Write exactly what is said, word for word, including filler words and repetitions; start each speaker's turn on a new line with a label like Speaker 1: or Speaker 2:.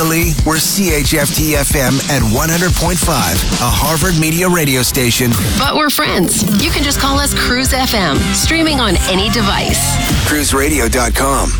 Speaker 1: Legally, we're C H F T F M at one hundred point five, a Harvard Media radio station.
Speaker 2: But we're friends. You can just call us Cruise F M, streaming on any device.
Speaker 1: cruise radio dot com.